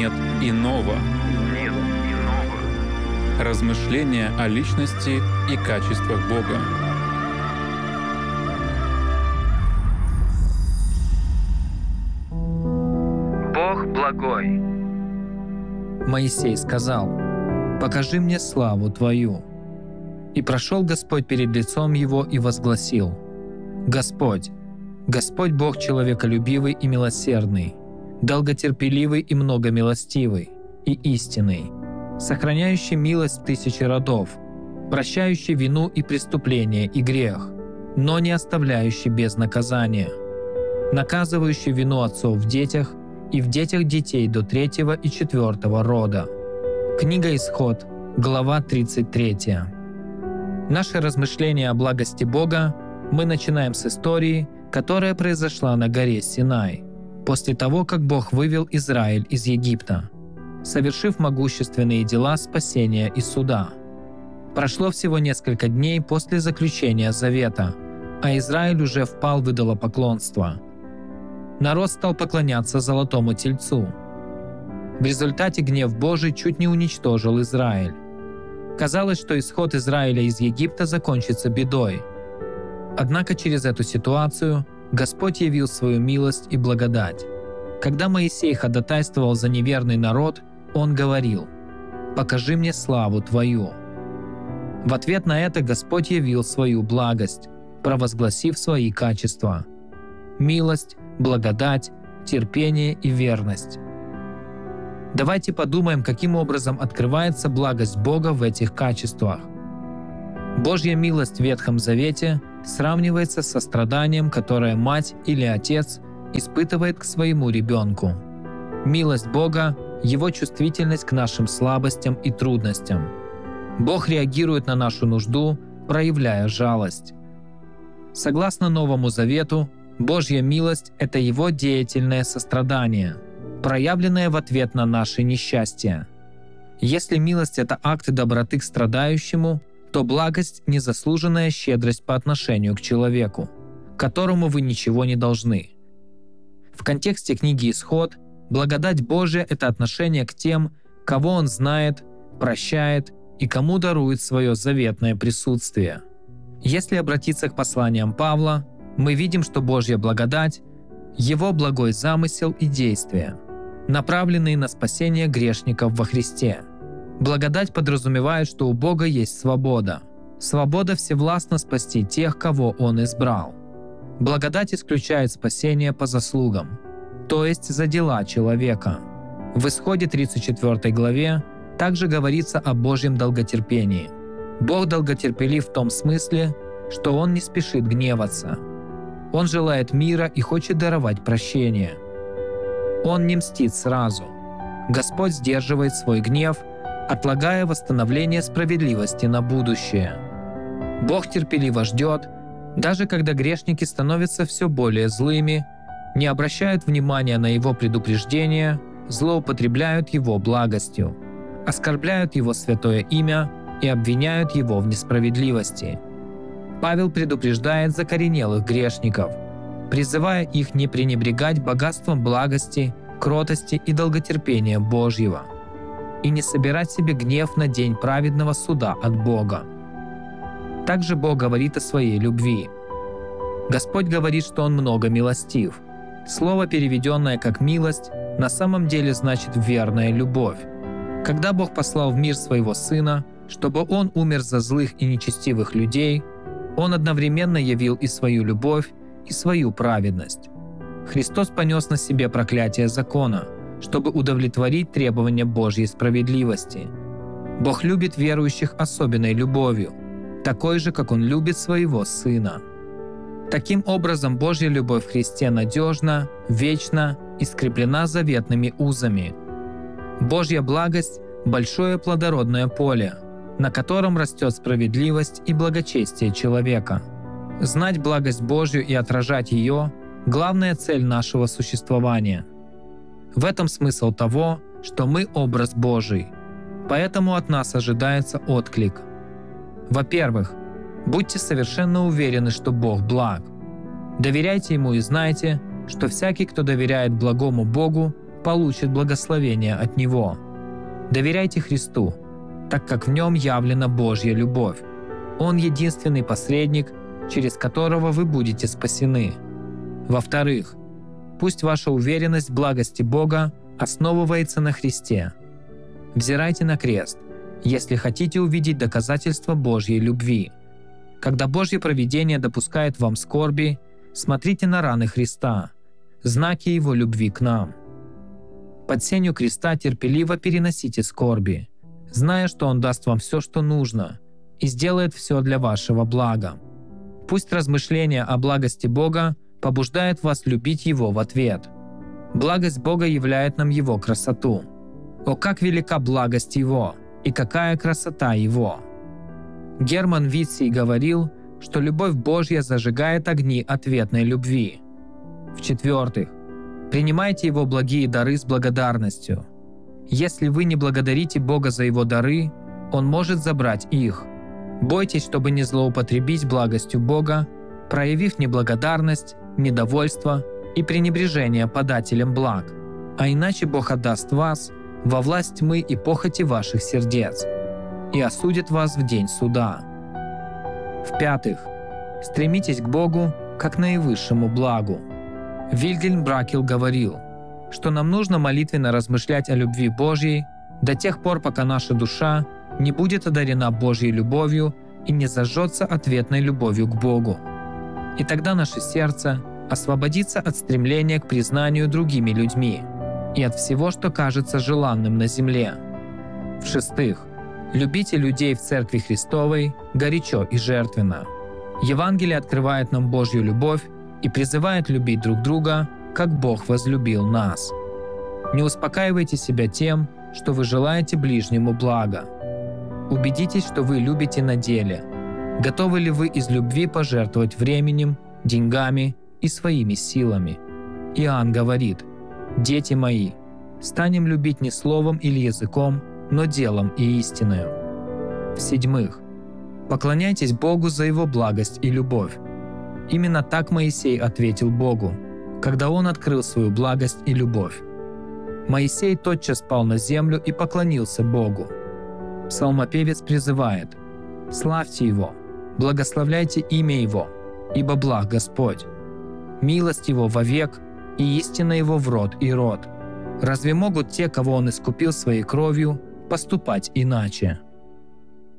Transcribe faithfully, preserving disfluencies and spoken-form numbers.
Нет иного. Нет иного. Размышления о личности и качествах Бога. Бог благой. Моисей сказал: «Покажи мне славу Твою». И прошел Господь перед лицом его и возгласил: «Господь, Господь Бог человеколюбивый и милосердный, долготерпеливый и многомилостивый, и истинный, сохраняющий милость в тысячи родов, прощающий вину и преступление и грех, но не оставляющий без наказания, наказывающий вину отцов в детях и в детях детей до третьего и четвертого рода». Книга Исход, глава тридцать третья. Наше размышление о благости Бога мы начинаем с истории, которая произошла на горе Синай, после того, как Бог вывел Израиль из Египта, совершив могущественные дела спасения и суда. Прошло всего несколько дней после заключения завета, а Израиль уже впал в идолопоклонство. Народ стал поклоняться золотому тельцу. В результате гнев Божий чуть не уничтожил Израиль. Казалось, что исход Израиля из Египта закончится бедой. Однако через эту ситуацию Господь явил свою милость и благодать. Когда Моисей ходатайствовал за неверный народ, он говорил: «Покажи мне славу Твою». В ответ на это Господь явил свою благость, провозгласив свои качества: милость, благодать, терпение и верность. Давайте подумаем, каким образом открывается благость Бога в этих качествах. Божья милость в Ветхом Завете сравнивается с состраданием, которое мать или отец испытывает к своему ребенку. Милость Бога – Его чувствительность к нашим слабостям и трудностям. Бог реагирует на нашу нужду, проявляя жалость. Согласно Новому Завету, Божья милость – это Его деятельное сострадание, проявленное в ответ на наши несчастья. Если милость – это акт доброты к страдающему, то благость – незаслуженная щедрость по отношению к человеку, которому вы ничего не должны. В контексте книги «Исход» благодать Божия – это отношение к тем, кого Он знает, прощает и кому дарует свое заветное присутствие. Если обратиться к посланиям Павла, мы видим, что Божья благодать – Его благой замысел и действия, направленные на спасение грешников во Христе. Благодать подразумевает, что у Бога есть свобода. Свобода всевластно спасти тех, кого Он избрал. Благодать исключает спасение по заслугам, то есть за дела человека. В Исходе тридцать четвёртой главе также говорится о Божьем долготерпении. Бог долготерпелив в том смысле, что Он не спешит гневаться. Он желает мира и хочет даровать прощение. Он не мстит сразу. Господь сдерживает свой гнев, отлагая восстановление справедливости на будущее. Бог терпеливо ждет, даже когда грешники становятся все более злыми, не обращают внимания на Его предупреждения, злоупотребляют Его благостью, оскорбляют Его святое имя и обвиняют Его в несправедливости. Павел предупреждает закоренелых грешников, призывая их не пренебрегать богатством благости, кротости и долготерпения Божьего, и не собирать себе гнев на день праведного суда от Бога. Также Бог говорит о своей любви. Господь говорит, что Он много милостив. Слово, переведенное как «милость», на самом деле значит «верная любовь». Когда Бог послал в мир Своего Сына, чтобы Он умер за злых и нечестивых людей, Он одновременно явил и свою любовь, и свою праведность. Христос понес на себе проклятие закона, чтобы удовлетворить требования Божьей справедливости. Бог любит верующих особенной любовью, такой же, как Он любит своего Сына. Таким образом, Божья любовь в Христе надежна, вечна и скреплена заветными узами. Божья благость – большое плодородное поле, на котором растет справедливость и благочестие человека. Знать благость Божью и отражать ее – главная цель нашего существования. В этом смысл того, что мы образ Божий, поэтому от нас ожидается отклик. Во-первых, будьте совершенно уверены, что Бог благ. Доверяйте Ему и знайте, что всякий, кто доверяет благому Богу, получит благословение от Него. Доверяйте Христу, так как в Нем явлена Божья любовь. Он единственный посредник, через которого вы будете спасены. Во-вторых, пусть ваша уверенность в благости Бога основывается на Христе. Взирайте на крест, если хотите увидеть доказательства Божьей любви. Когда Божье провидение допускает вам скорби, смотрите на раны Христа, знаки Его любви к нам. Под сенью креста терпеливо переносите скорби, зная, что Он даст вам все, что нужно, и сделает все для вашего блага. Пусть размышление о благости Бога побуждает вас любить Его в ответ. Благость Бога являет нам Его красоту. О, как велика благость Его, и какая красота Его! Герман Витций говорил, что любовь Божья зажигает огни ответной любви. В-четвертых, принимайте Его благие дары с благодарностью. Если вы не благодарите Бога за Его дары, Он может забрать их. Бойтесь, чтобы не злоупотребить благостью Бога, проявив неблагодарность, недовольство и пренебрежение подателем благ, а иначе Бог отдаст вас во власть тьмы и похоти ваших сердец и осудит вас в день суда. В-пятых, стремитесь к Богу как наивысшему благу. Вильгельм Бракел говорил, что нам нужно молитвенно размышлять о любви Божьей до тех пор, пока наша душа не будет одарена Божьей любовью и не зажжется ответной любовью к Богу. И тогда наше сердце освободится от стремления к признанию другими людьми и от всего, что кажется желанным на земле. В-шестых, любите людей в Церкви Христовой горячо и жертвенно. Евангелие открывает нам Божью любовь и призывает любить друг друга, как Бог возлюбил нас. Не успокаивайте себя тем, что вы желаете ближнему блага. Убедитесь, что вы любите на деле. Готовы ли вы из любви пожертвовать временем, деньгами и своими силами? Иоанн говорит: «Дети мои, станем любить не словом или языком, но делом и истиною». В-седьмых, поклоняйтесь Богу за Его благость и любовь. Именно так Моисей ответил Богу, когда он открыл свою благость и любовь. Моисей тотчас пал на землю и поклонился Богу. Псалмопевец призывает: «Славьте Его, благословляйте имя Его, ибо благ Господь. Милость Его вовек, и истина Его в род и род. Разве могут те, кого Он искупил своей кровью, поступать иначе?»